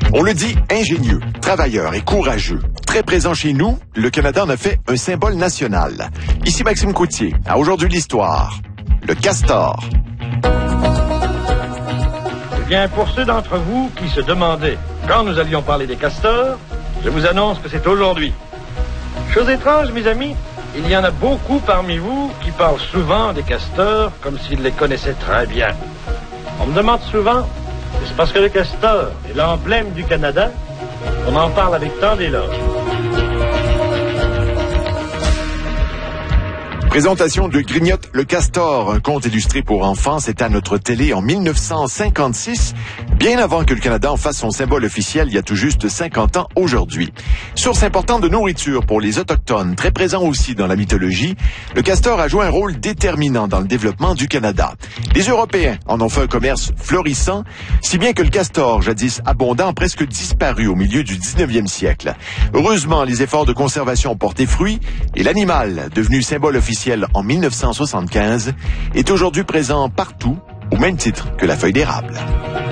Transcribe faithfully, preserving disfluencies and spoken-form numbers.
On le dit, ingénieux, travailleur et courageux. Très présent chez nous, le Canada en a fait un symbole national. Ici Maxime Coutier, à Aujourd'hui l'Histoire. Le castor. Eh bien, pour ceux d'entre vous qui se demandaient quand nous allions parler des castors, je vous annonce que c'est aujourd'hui. Chose étrange, mes amis, il y en a beaucoup parmi vous qui parlent souvent des castors comme s'ils les connaissaient très bien. On me demande souvent, c'est parce que le castor est l'emblème du Canada qu'on en parle avec tant d'éloges. Présentation de Grignotte le Castor, un conte illustré pour enfants, c'est à notre télé en mille neuf cent cinquante-six, bien avant que le Canada en fasse son symbole officiel il y a tout juste cinquante ans aujourd'hui. Source importante de nourriture pour les Autochtones, très présent aussi dans la mythologie, le castor a joué un rôle déterminant dans le développement du Canada. Les Européens en ont fait un commerce florissant, si bien que le castor, jadis abondant, a presque disparu au milieu du dix-neuvième siècle. Heureusement, les efforts de conservation ont porté fruit et l'animal, devenu symbole officiel en mille neuf cent soixante-quinze, est aujourd'hui présent partout, au même titre que la feuille d'érable.